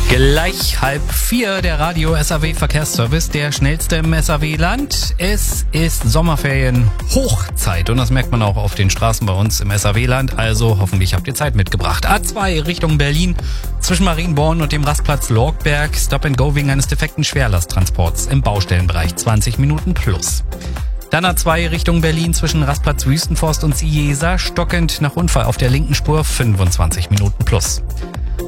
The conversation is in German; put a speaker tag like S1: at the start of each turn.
S1: Gleich 3:30, der Radio SAW Verkehrsservice, der schnellste im SAW-Land. Es ist Sommerferien Hochzeit und das merkt man auch auf den Straßen bei uns im SAW-Land. Also hoffentlich habt ihr Zeit mitgebracht. A2 Richtung Berlin zwischen Marienborn und dem Rastplatz Lorgberg. Stop and Go wegen eines defekten Schwerlasttransports im Baustellenbereich 20 Minuten plus. Dann A2 Richtung Berlin zwischen Rastplatz Wüstenforst und Ciesa, stockend nach Unfall auf der linken Spur 25 Minuten plus.